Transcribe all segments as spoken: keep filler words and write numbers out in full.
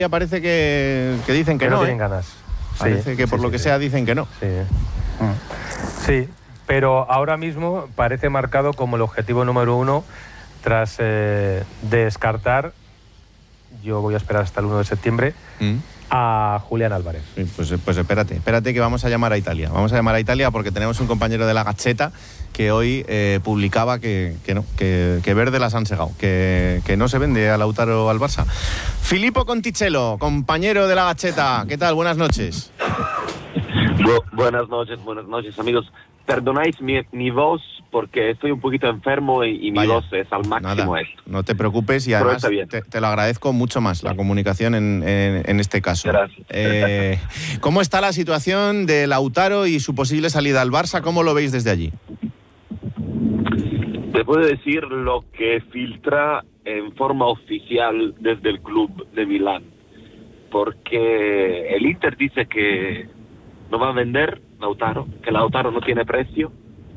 Ya parece que, que dicen que, que no, no tienen ¿eh? ganas. Parece sí, que por sí, lo sí, que sí. sea dicen que no. Sí. Mm. Sí, pero ahora mismo parece marcado como el objetivo número uno tras eh, descartar, yo voy a esperar hasta el uno de septiembre, ¿Mm? a Julián Álvarez. Sí, pues, pues espérate, espérate que vamos a llamar a Italia. Vamos a llamar a Italia porque tenemos un compañero de la Gazzetta que hoy eh, publicaba que, que no, que, que Verde las han segado, que, que no se vende a Lautaro al Barça. Filippo Conticello, compañero de la Gazzetta, ¿qué tal? Buenas noches. Bu- buenas noches, buenas noches, amigos. Perdonáis mi, mi voz porque estoy un poquito enfermo y, y mi Vaya, voz es al máximo. nada, esto. no te preocupes y Pero además está bien. te, te lo agradezco mucho más, la comunicación en, en, en este caso. Gracias. Eh, ¿Cómo está la situación de Lautaro y su posible salida al Barça? ¿Cómo lo veis desde allí? Te puedo decir lo que filtra en forma oficial desde el club de Milán, porque el Inter dice que no va a vender Lautaro, que Lautaro no tiene precio.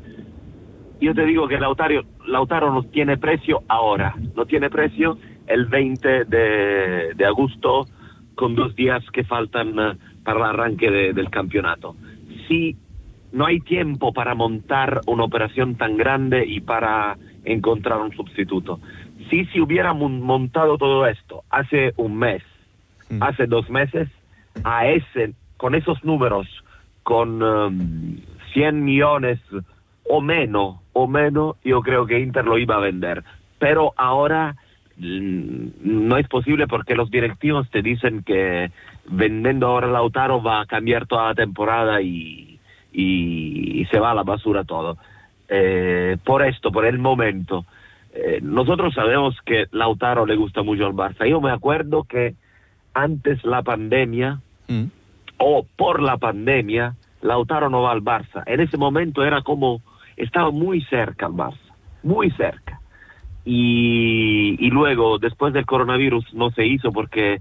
Yo te digo que Lautaro, Lautaro no tiene precio ahora, no tiene precio el veinte de, de agosto, con dos días que faltan uh, para el arranque de, del campeonato. Si no hay tiempo para montar una operación tan grande y para encontrar un sustituto. Si se hubiera montado todo esto hace un mes, mm. hace dos meses, a ese, con esos números, con um, cien millones o menos, o menos, yo creo que Inter lo iba a vender. Pero ahora mmm, no es posible porque los directivos te dicen que vendiendo ahora Lautaro va a cambiar toda la temporada y, y, y se va a la basura todo. Eh, por esto, por el momento, eh, nosotros sabemos que Lautaro le gusta mucho al Barça. Yo me acuerdo que antes la pandemia, mm. o por la pandemia, Lautaro no va al Barça. En ese momento era como, estaba muy cerca al Barça, muy cerca. Y, y luego, después del coronavirus, no se hizo porque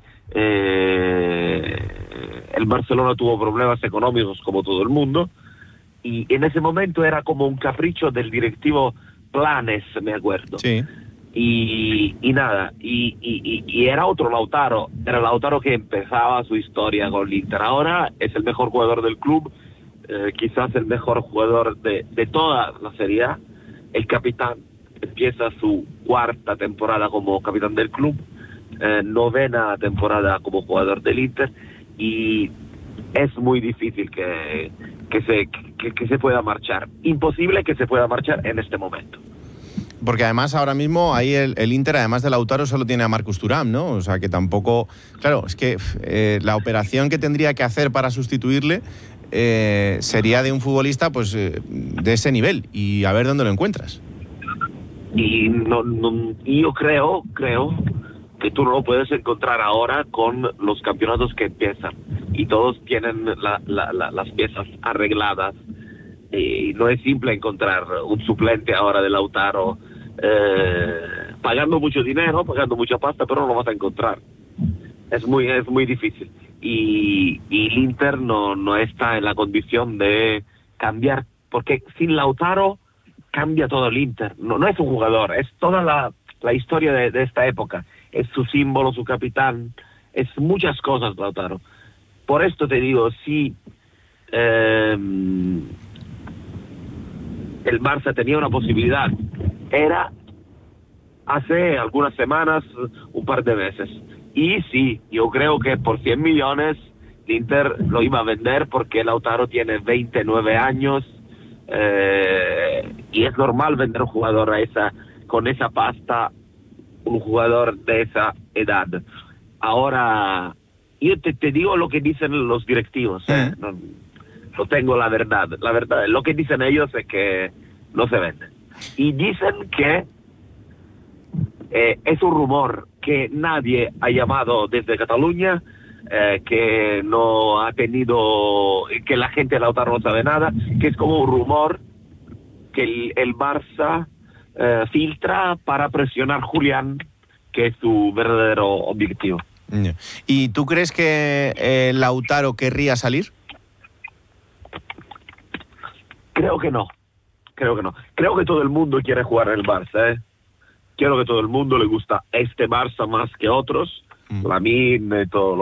eh, el Barcelona tuvo problemas económicos como todo el mundo. Y en ese momento era como un capricho del directivo Planes, me acuerdo. Sí. Y, y nada, y, y, y era otro Lautaro, era Lautaro que empezaba su historia con el Inter. Ahora es el mejor jugador del club, eh, quizás el mejor jugador de, de toda la Serie A. El capitán empieza su cuarta temporada como capitán del club, eh, novena temporada como jugador del Inter, y es muy difícil que, que, se, que, que se pueda marchar. Imposible que se pueda marchar en este momento. Porque además ahora mismo ahí el, el Inter, además de Lautaro, solo tiene a Marcus Thuram, ¿no? O sea que tampoco... Claro, es que eh, la operación que tendría que hacer para sustituirle eh, sería de un futbolista pues eh, de ese nivel, y a ver dónde lo encuentras. Y no, no, yo creo, creo que tú no lo puedes encontrar ahora con los campeonatos que empiezan y todos tienen la, la, la, las piezas arregladas. Y no es simple encontrar un suplente ahora de Lautaro eh, pagando mucho dinero, pagando mucha pasta, pero no lo vas a encontrar. Es muy, es muy difícil. Y, y el Inter no, no está en la condición de cambiar, porque sin Lautaro cambia todo el Inter. No, no es un jugador, es toda la, la historia de, de esta época. Es su símbolo, su capitán, es muchas cosas Lautaro. Por esto te digo, si eh, el Barça tenía una posibilidad, era hace algunas semanas, un par de veces. Y sí, yo creo que por cien millones el Inter lo iba a vender porque Lautaro tiene veintinueve años, eh, y es normal vender un jugador a esa, con esa pasta, un jugador de esa edad. Ahora, yo te, te digo lo que dicen los directivos, ¿eh? Mm. No, no tengo la verdad. La verdad, lo que dicen ellos es que no se vende. Y dicen que eh, es un rumor que nadie ha llamado desde Cataluña, eh, que no ha tenido, que la gente de Lautaro no sabe nada, que es como un rumor que el, el Barça eh, filtra para presionar a Julián, que es su verdadero objetivo. ¿Y tú crees que eh, Lautaro querría salir? Creo que no, creo que no. Creo que todo el mundo quiere jugar en el Barça, ¿eh? Creo que todo el mundo le gusta este Barça más que otros, mm. Lamine y todo.